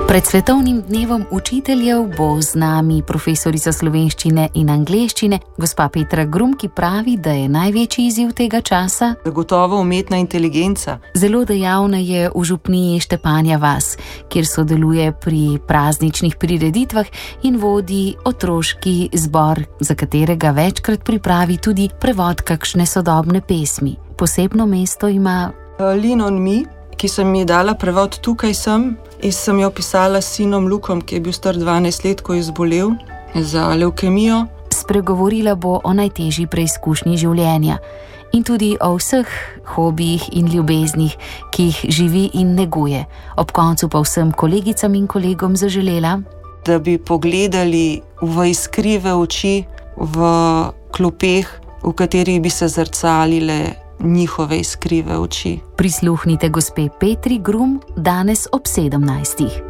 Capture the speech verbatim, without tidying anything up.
Pred svetovnim dnevom učiteljev bo z nami profesorica slovenščine in angleščine, gospa Petra Grum, ki pravi, da je največji izziv tega časa zagotovo umetna inteligenca. Zelo dejavna je v župniji Štepanja vas, kjer sodeluje pri prazničnih prireditvah in vodi otroški zbor, za katerega večkrat pripravi tudi prevod kakšne sodobne pesmi. Posebno mesto ima Lean on me, ki sem mi dala prevod Tukaj sem, in sem jo pisala s sinom Lukom, ki je bil star dvanajst let, ko je zbolel za levkemijo. Spregovorila bo o najtežji preizkušnji življenja in tudi o vseh hobijih in ljubeznih, ki jih živi in neguje. Ob koncu pa vsem kolegicam in kolegom zaželela, da bi pogledali v iskrive oči v klopeh, v katerih bi se zrcalile njihove iskrive oči. Prisluhnite gospe Petri Grum danes ob sedemnajstih.